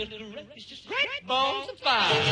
little wreck is just great balls of fire.